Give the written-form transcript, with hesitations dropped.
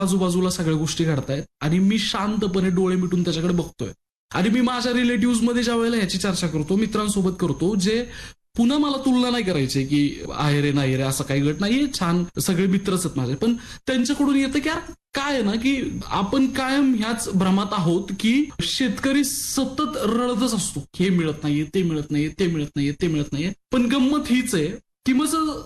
आजूबाजूला सगळ्या गोष्टी घडतायत आणि मी शांतपणे डोळे मिटून त्याच्याकडे बघतोय. आणि मी माझ्या रिलेटिव्ह मध्ये ज्या वेळेला ह्याची चर्चा करतो, मित्रांसोबत करतो, जे पुन्हा मला तुलना नाही करायची की आहे रे नाही रे असं काही गट नाहीये, छान सगळे मित्रच आहेत माझे, पण त्यांच्याकडून येतं की यार काय आहे ना की आपण कायम ह्याच भ्रमात आहोत की शेतकरी सतत रडतच असतो, हे मिळत नाहीये, ते मिळत नाहीये, ते मिळत नाहीये, ते मिळत नाहीये. पण गंमत हीच आहे की मग